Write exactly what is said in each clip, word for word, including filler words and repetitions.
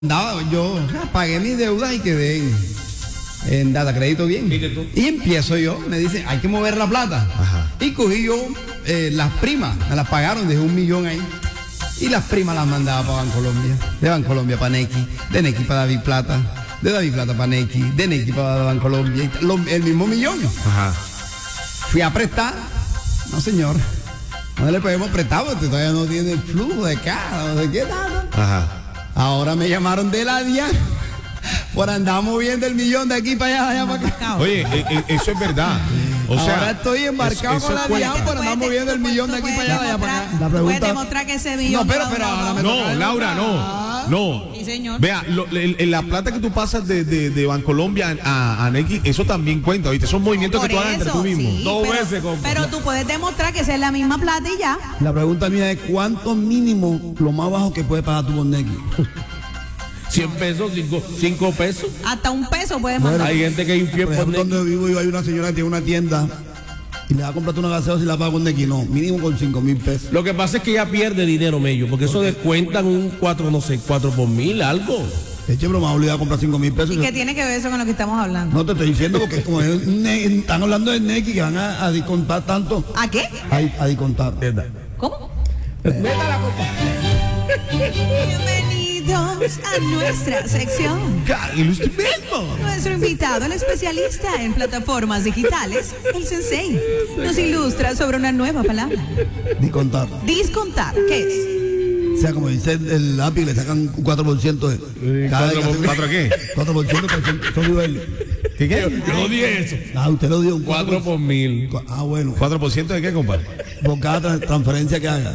Nada, yo pagué mis deudas y quedé en, en data crédito bien. Y empiezo yo, me dicen, hay que mover la plata. Ajá. Y cogí yo eh, las primas, me las pagaron, dejé un millón ahí. Y las primas las mandaba para Bancolombia, de Bancolombia para Nequi, de Nequi para David Plata, de David Plata para Nequi, de Nequi para Bancolombia, y lo- el mismo millón. Ajá. Fui a prestar, no señor, no le podemos prestar porque todavía no tiene el flujo de cara, no sé qué nada. Ajá. Ahora me llamaron de la DIAN por andar moviendo el millón de aquí para allá, de allá para acá. Oye, eh, eh, eso es verdad. O sea, Ahora estoy embarcado eso- con eso la cuenta. DIAN por andar moviendo el millón de aquí para allá, de allá para acá. La La pregunta- pregunta... Puedes demostrar que ese millón. No, pero, no- pero no- ahora me No, toca Laura, no. demostrar. No. Sí, señor. Vea, lo- el- el- la plata que tú pasas de, de, de Bancolombia a, a Nequi, eso también cuenta, ¿viste? Son movimientos Por que tú hagas entre eso, tú mismo. sí, Dos pero, veces, compa. pero tú puedes demostrar que esa es la misma plata y ya. La pregunta mía es ¿cuánto mínimo lo más bajo que puede pagar tu con Nequi? cien pesos, cinco pesos. Hasta un peso puedes Bueno, mandar. Hay gente que es infiel Por por ejemplo, Nequi. donde vivo yo hay una señora que tiene una tienda y le va a comprar una gaseosa y la paga con Nequi. No, mínimo con cinco mil pesos. Lo que pasa es que ella pierde dinero, Mello, porque eso descuentan un cuatro, no sé, cuatro por mil, algo. Eche broma, obligado a comprar cinco mil pesos. ¿Y qué tiene que ver eso con lo que estamos hablando? No te estoy diciendo porque como es ne- están hablando de Nequi que van a, a discontar tanto. ¿A qué? A, a discontar. ¿Cómo? Bienvenidos a nuestra sección. Y usted mismo. Nuestro invitado, el especialista en plataformas digitales, el Sensei, nos ilustra sobre una nueva palabra. Discontar. Discontar, ¿qué es? O sea, como dice el, el lápiz, le sacan un cuatro por ciento de. cada ¿Cuatro por- vez que- cuatro qué? cuatro por ciento por ciento, son niveles. ¿Qué qué? Yo no dije eso. Ah, usted lo dio un cuatro por mil. Ah, bueno. ¿cuatro por ciento de qué, compadre? Por cada tra- transferencia que haga.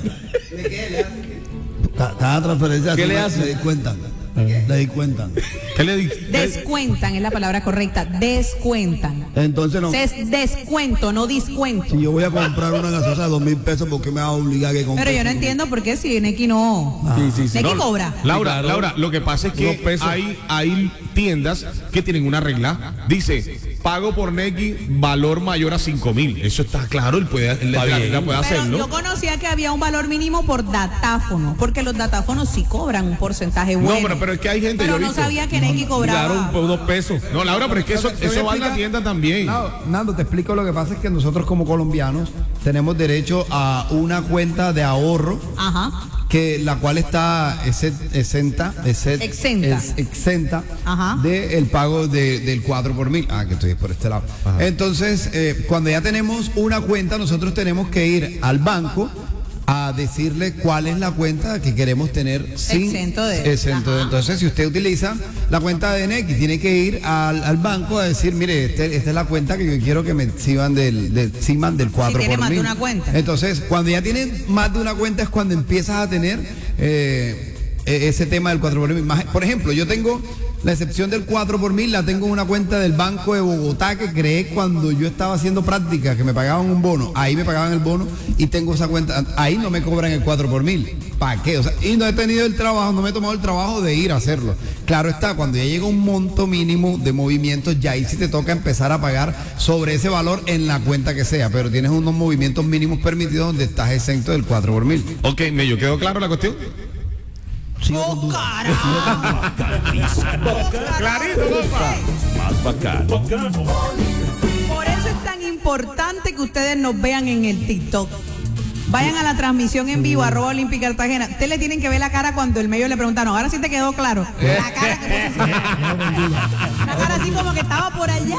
Ca- Cada transferencia ¿Qué hace le una- hace? le descuentan. Le descuentan. ¿Qué le di? Descuentan es la palabra correcta. Descuentan. Entonces no. Es descuento, no descuento. Si yo voy a comprar una gaseosa de dos mil pesos, ¿por qué me va a obligar a que compre? Pero yo no entiendo por qué si Nequi no. Sí, sí, sí. Nequi No, cobra. Laura, Sí, claro. Laura, lo que pasa es Unos que pesos. hay, hay tiendas que tienen una regla. Dice, pago por Nequi valor mayor a cinco mil. Eso está claro, él puede, él la bien. regla puede Pero hacerlo. yo conocía que había un valor mínimo por datáfono, porque los datáfonos sí cobran un porcentaje bueno. No, pero, pero es que hay gente, Pero yo he no visto. sabía que Nequi cobraba. Claro, un- unos pesos. No, Laura, pero es que eso, Te voy a eso va en la explicar. tienda también. Nando, Nando, te explico lo que pasa es que nosotros como colombianos tenemos derecho a una cuenta de ahorro Ajá. que la cual está exe- exenta, exet- Exenta. es- exenta Ajá. del pago de- del cuatro por mil. Ah, que estoy por este lado. Entonces, eh, cuando ya tenemos una cuenta, nosotros tenemos que ir al banco a decirle cuál es la cuenta que queremos tener sin Exento de- exento de- Ajá. Entonces, si usted utiliza la cuenta de Nequi, tiene que ir al, al banco a decir, mire, este- esta es la cuenta que yo quiero que me exhiban del, del, eximan del cuatro tiene por más de mil. una cuenta. Entonces, cuando ya tienes más de una cuenta es cuando empiezas a tener eh, e- ese tema del cuatro por mil. Más- Por ejemplo, yo tengo la excepción del cuatro por mil, la tengo en una cuenta del Banco de Bogotá que creé cuando yo estaba haciendo práctica, que me pagaban un bono. Ahí me pagaban el bono y tengo esa cuenta. Ahí no me cobran el cuatro por mil. ¿Para qué? O sea, y no he tenido el trabajo, no me he tomado el trabajo de ir a hacerlo. Claro está, cuando ya llega un monto mínimo de movimientos, ya ahí sí te toca empezar a pagar sobre ese valor en la cuenta que sea, pero tienes unos movimientos mínimos permitidos donde estás exento del cuatro por mil. Ok, Mello, ¿quedó claro la cuestión? Sigo con ¡Oh, duda. carajo! Clarito, compa. Por eso es tan importante que ustedes nos vean en el TikTok. Vayan a la transmisión en vivo, arroba Olímpica Cartagena. Ustedes le tienen que ver la cara cuando el medio le preguntaron, ahora sí te quedó claro. La cara que puso así. Una cara así como que estaba por allá.